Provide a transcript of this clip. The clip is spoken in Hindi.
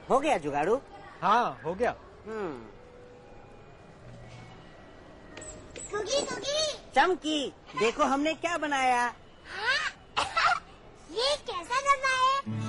हो गया जुगाड़ू? हाँ हो गया। कुकी कुकी चमकी, देखो हमने क्या बनाया। हाँ? ये कैसा डब्बा है?